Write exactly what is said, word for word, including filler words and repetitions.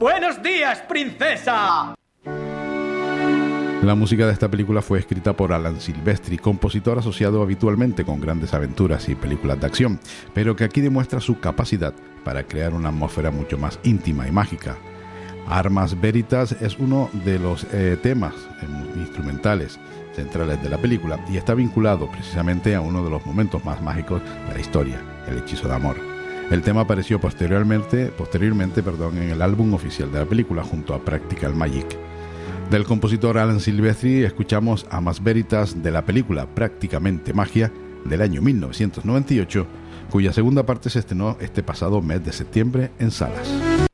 ¡Buenos días, princesa! La música de esta película fue escrita por Alan Silvestri, compositor asociado habitualmente con grandes aventuras y películas de acción, pero que aquí demuestra su capacidad para crear una atmósfera mucho más íntima y mágica. Armas Veritas es uno de los eh, temas eh, instrumentales centrales de la película y está vinculado precisamente a uno de los momentos más mágicos de la historia, el hechizo de amor. El tema apareció posteriormente, posteriormente perdón, en el álbum oficial de la película junto a Practical Magic. Del compositor Alan Silvestri escuchamos Armas Veritas de la película Prácticamente Magia del año mil novecientos noventa y ocho, cuya segunda parte se estrenó este pasado mes de septiembre en salas.